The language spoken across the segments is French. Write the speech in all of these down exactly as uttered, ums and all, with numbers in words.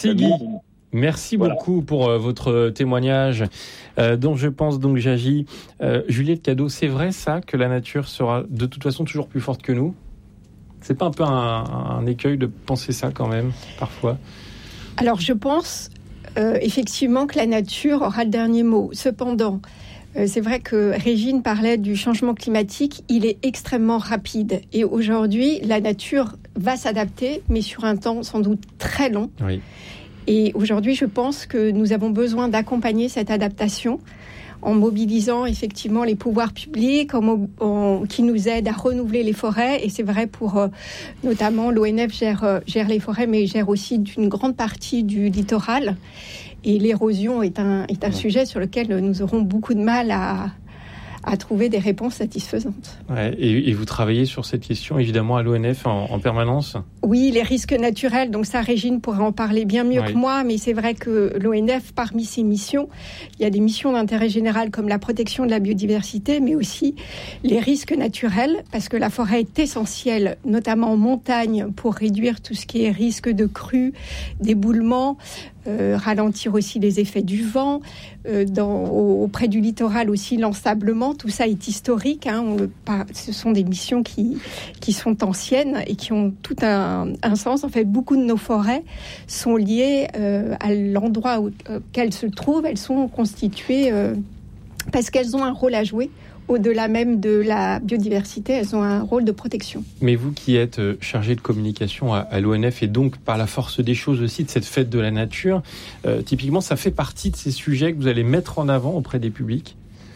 Tigui, merci voilà. beaucoup pour euh, votre témoignage euh, dont je pense donc j'agis. Euh, Juliette Cadeau, c'est vrai ça que la nature sera de toute façon toujours plus forte que nous ? C'est pas un peu un, un écueil de penser ça quand même, parfois ? Alors je pense euh, effectivement que la nature aura le dernier mot. Cependant, Euh, c'est vrai que Régine parlait du changement climatique, il est extrêmement rapide. Et aujourd'hui, la nature va s'adapter, mais sur un temps sans doute très long. Oui. Et aujourd'hui, je pense que nous avons besoin d'accompagner cette adaptation en mobilisant effectivement les pouvoirs publics, en, en, qui nous aident à renouveler les forêts. Et c'est vrai pour, euh, notamment, l'O N F gère, euh, gère les forêts, mais gère aussi une grande partie du littoral. Et l'érosion est un, est un sujet sur lequel nous aurons beaucoup de mal à, à trouver des réponses satisfaisantes. Ouais, et, et vous travaillez sur cette question, évidemment, à l'O N F en, en permanence ? Oui, les risques naturels, donc ça, Régine pourrait en parler bien mieux oui. que moi, mais c'est vrai que l'O N F, parmi ses missions, il y a des missions d'intérêt général comme la protection de la biodiversité, mais aussi les risques naturels, parce que la forêt est essentielle, notamment en montagne, pour réduire tout ce qui est risque de crue, d'éboulement, Euh, ralentir aussi les effets du vent, euh, dans, au, auprès du littoral aussi l'ensablement, tout ça est historique, hein, on, pas, ce sont des missions qui, qui sont anciennes et qui ont tout un, un sens. En fait, beaucoup de nos forêts sont liées euh, à l'endroit où, euh, qu'elles se trouvent, elles sont constituées euh, parce qu'elles ont un rôle à jouer. Au-delà même de la biodiversité, elles ont un rôle de protection. Mais vous qui êtes chargé de communication à, à l'O N F et donc par la force des choses aussi de cette fête de la nature, euh, typiquement ça fait partie de ces sujets que vous allez mettre en avant auprès des publics ?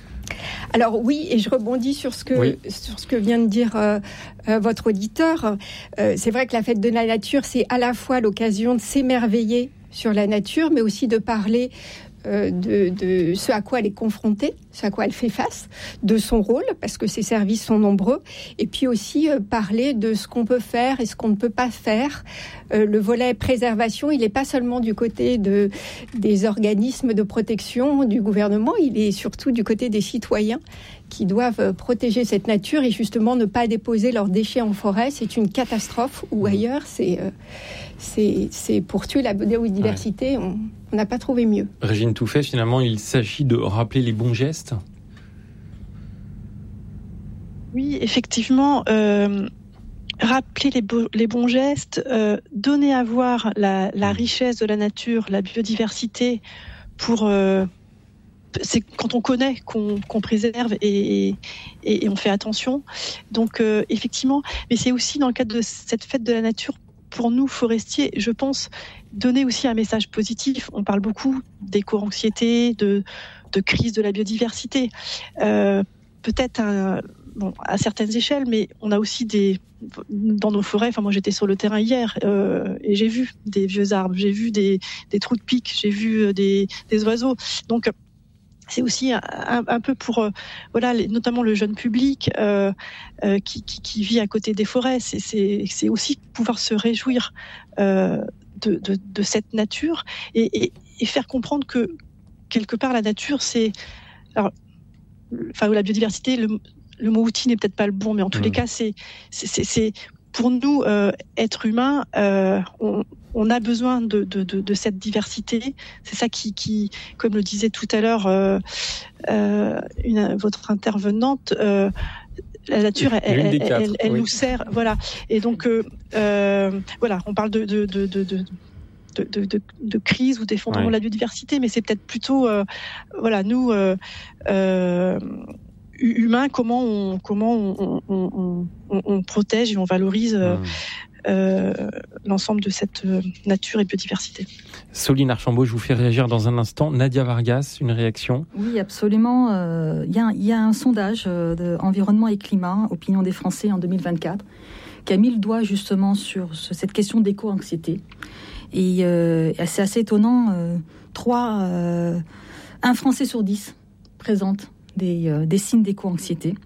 Alors oui, et je rebondis sur ce que, oui. sur ce que vient de dire euh, euh, votre auditeur. Euh, c'est vrai que la fête de la nature, c'est à la fois l'occasion de s'émerveiller sur la nature, mais aussi de parler De, de ce à quoi elle est confrontée, ce à quoi elle fait face, de son rôle, parce que ses services sont nombreux, et puis aussi euh, parler de ce qu'on peut faire et ce qu'on ne peut pas faire. Euh, le volet préservation, il n'est pas seulement du côté de, des organismes de protection du gouvernement, il est surtout du côté des citoyens qui doivent protéger cette nature et justement ne pas déposer leurs déchets en forêt. C'est une catastrophe, ou ailleurs, c'est, euh, c'est, c'est pour tuer la biodiversité. Ouais. On, on n'a pas trouvé mieux. Régine Touffet, finalement, il s'agit de rappeler les bons gestes ? Oui, effectivement, euh, rappeler les, bo- les bons gestes, euh, donner à voir la, la richesse de la nature, la biodiversité, pour... Euh, c'est quand on connaît qu'on, qu'on préserve et, et, et on fait attention. Donc, euh, effectivement, mais c'est aussi dans le cadre de cette fête de la nature, pour nous, forestiers, je pense, donner aussi un message positif. On parle beaucoup d'éco-anxiété, de, de crise de la biodiversité. Euh, peut-être un, bon, à certaines échelles, mais on a aussi des... Dans nos forêts, enfin moi j'étais sur le terrain hier euh, et j'ai vu des vieux arbres, j'ai vu des, des trous de pique, j'ai vu des, des oiseaux. Donc, c'est aussi un, un, un peu pour, euh, voilà, les, notamment le jeune public euh, euh, qui, qui, qui vit à côté des forêts. C'est, c'est, c'est aussi pouvoir se réjouir euh, de, de, de cette nature et, et, et faire comprendre que quelque part la nature, c'est, alors, enfin la biodiversité, le, le mot outil n'est peut-être pas le bon, mais en tous mmh. les cas, c'est, c'est, c'est, c'est pour nous, euh, êtres humains, euh, on, on a besoin de, de, de, de cette diversité. C'est ça qui, qui, comme le disait tout à l'heure euh, euh, une, votre intervenante, euh, la nature, elle, elle, quatre, elle, elle oui. nous sert. Voilà. Et donc, euh, euh, voilà, on parle de, de, de, de, de De, de, de, de crise ou d'effondrement ouais. de la biodiversité, mais c'est peut-être plutôt, euh, voilà, nous, euh, euh, humains, comment on, comment on, on, on, on protège et on valorise euh, mmh. euh, l'ensemble de cette nature et biodiversité. Soline Archambault, je vous fais réagir dans un instant. Nadia Vargas, une réaction ? Oui, absolument. Il euh, y, y a un sondage euh, de Environnement et Climat, Opinion des Français en deux mille vingt-quatre, qui a mis le doigt justement sur cette question d'éco-anxiété. Et euh, c'est assez étonnant, euh, trois, euh, un Français sur dix présente des, euh, des signes d'éco-anxiété.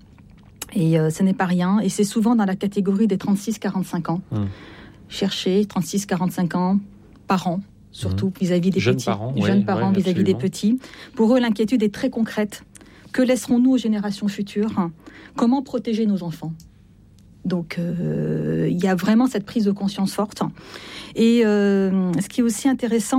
Et euh, ce n'est pas rien. Et c'est souvent dans la catégorie des trente-six à quarante-cinq ans. Mmh. Cherchez trente-six à quarante-cinq ans par an, surtout mmh. vis-à-vis des jeunes petits. Parents, jeunes ouais, parents ouais, vis-à-vis des petits. Pour eux, l'inquiétude est très concrète. Que laisserons-nous aux générations futures ? Comment protéger nos enfants ? Donc, euh, il y a vraiment cette prise de conscience forte. Et euh, ce qui est aussi intéressant,